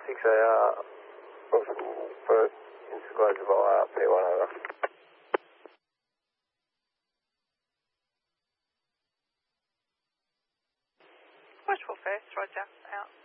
6AR, first in disclosure via P1 over. Watchful first, Roger, out.